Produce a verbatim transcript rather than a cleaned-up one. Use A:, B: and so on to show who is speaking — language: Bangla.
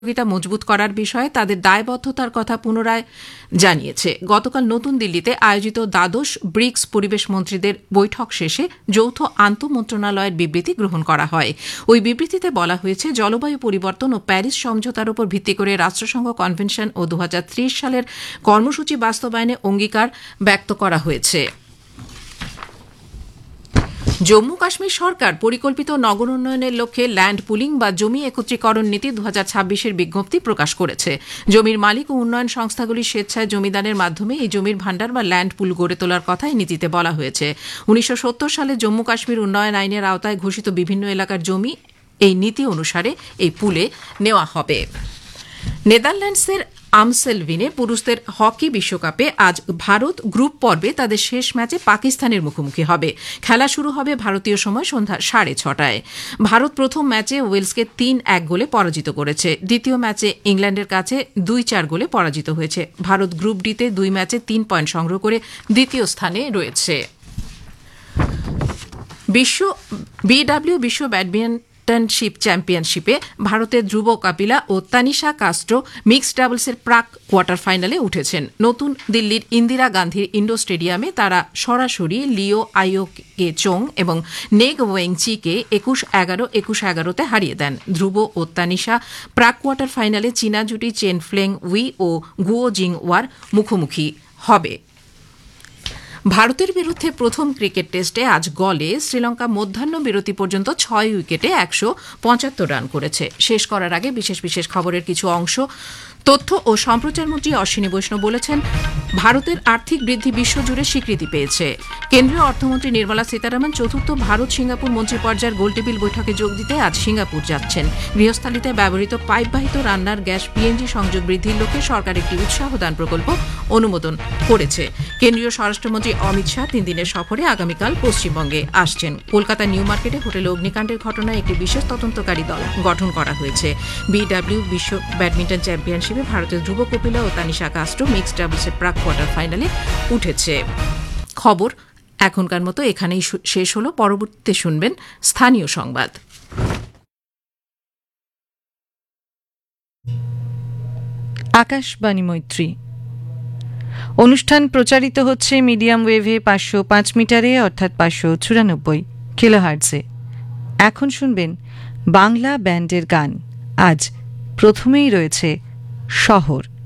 A: সহযোগিতা মজবুত করার বিষয়ে তাদের দায়বদ্ধতার কথা পুনরায় জানিয়েছে। গতকাল নতুন দিল্লিতে আয়োজিত দ্বাদশ ব্রিক্স পরিবেশ মন্ত্রীদের বৈঠক শেষে যৌথ আন্তঃমন্ত্রণালয়ের বিবৃতি গ্রহণ করা হয়। ওই বিবৃতিতে বলা হয়েছে, জলবায়ু পরিবর্তন ও প্যারিস সমঝোতার উপর ভিত্তি করে রাষ্ট্রসংঘ কনভেনশন ও দু হাজার ত্রিশ সালের কর্মসূচি বাস্তবায়নে অঙ্গীকার ব্যক্ত করা হয়েছে। জম্মু কাশ্মীর সরকার পরিকল্পিত নগর উন্নয়নের লক্ষ্যে ল্যান্ড পুলিং বা জমি একত্রীকরণ নীতি দু হাজার ছাব্বিশের বিজ্ঞপ্তি প্রকাশ করেছে। জমির মালিক ও উন্নয়ন সংস্থাগুলির স্বেচ্ছায় জমিদানের মাধ্যমে এই জমির ভাণ্ডার বা ল্যান্ড পুল গড়ে তোলার কথা এই নীতিতে বলা হয়েছে। উনিশশো সত্তর সালে জম্মু কাশ্মীর উন্নয়ন আইনের আওতায় ঘোষিত বিভিন্ন এলাকার জমি এই নীতি অনুসারে এই পুলে নেওয়া হবে। নেদারল্যান্ডসের আমসেলভিনে পুরুষদের হকি বিশ্বকাপে আজ ভারত গ্রুপ পর্বে তাদের শেষ ম্যাচে পাকিস্তানের মুখোমুখি হবে। খেলা শুরু হবে ভারতীয় সময় সন্ধ্যা সাড়ে ছটায়। ভারত প্রথম ম্যাচে ওয়েলসকে তিন এক গোলে পরাজিত করেছে। দ্বিতীয় ম্যাচে ইংল্যান্ডের কাছে দুই চার গোলে পরাজিত হয়েছে। ভারত গ্রুপ ডিতে দুই ম্যাচে তিন পয়েন্ট সংগ্রহ করে দ্বিতীয় স্থানে রয়েছে। বিশ্ব বিডব্লিউ বিশ্ব ব্যাডমিন্টন চ্যাম্পিয়নশিপে ভারতের ধ্রুব কাপিলা ও তানিশা কাস্ট্রো মিক্সড ডাবলসের প্রাক কোয়ার্টার ফাইনালে উঠেছেন। নতুন দিল্লির ইন্দিরা গান্ধীর ইন্ডোর স্টেডিয়ামে তারা সরাসরি লিও আইও কে চোং এবং নেগ ওয়েংচিকে একুশ এগারো একুশ এগারোতে হারিয়ে দেন। ধ্রুব ও তানিশা প্রাক কোয়ার্টার ফাইনালে চীনা জুটি চেন ফ্লেং উই ও গুও জিং ওয়ার মুখোমুখি হবে। ভারতের বিরুদ্ধে প্রথম ক্রিকেট টেস্টে আজ গলে শ্রীলঙ্কা মধ্যাহ্ন বিরতি পর্যন্ত ছয় উইকেটে একশো পঁচাত্তর রান করেছে। শেষ করার আগে বিশেষ বিশেষ খবরের কিছু অংশ। তথ্য ও সম্প্রচার মন্ত্রী অশ্বিনী বৈষ্ণব বলেছেন, ভারতের আর্থিক বৃদ্ধি বিশ্বজুড়ে স্বীকৃতি পেয়েছে। কেন্দ্রীয় অর্থমন্ত্রী নির্মলা সীতারামন চতুর্থ ভারত সিঙ্গাপুর মন্ত্রী পর্যায়ের গোলটেবিল বৈঠকে যোগ দিতে আজ সিঙ্গাপুর যাচ্ছেন। গৃহস্থালিতে ব্যবহৃত পাইপবাহিত রান্নার গ্যাস পিএনজি সংযোগ বৃদ্ধির লক্ষ্যে সরকার একটি উৎসাহদান প্রকল্প অনুমোদন করেছে। কেন্দ্রীয় স্বরাষ্ট্রমন্ত্রী অমিত শাহ তিন দিনের সফরে আগামীকাল পশ্চিমবঙ্গে আসছেন। কলকাতা নিউ মার্কেটে হোটেলে অগ্নিকাণ্ডের ঘটনায় একটি বিশেষ তদন্তকারী দল গঠন করা হয়েছে। বিডব্লিউ বিশ্ব ব্যাডমিন্টন চ্যাম্পিয়নশিপে ভারতের ধ্রুব কপিলা ও তানিশা কাস্ট্রো মিক্সড ডাবলসের প্রাক কোয়ার্টার ফাইনালে উঠেছে। খবর এখনকার মতো এখানেই শেষ হলো। পরবর্তীতে শুনবেন স্থানীয় সংবাদ।
B: আকাশবাণী মৈত্রী অনুষ্ঠান প্রচারিত হচ্ছে মিডিয়াম ওয়েভে পাঁচশো পাঁচ মিটারে অর্থাৎ পাঁচশো চুরানব্বই কিলোহার্টজে। এখন শুনবেন বাংলা ব্যান্ডের গান। আজ প্রথমেই রয়েছে শহর।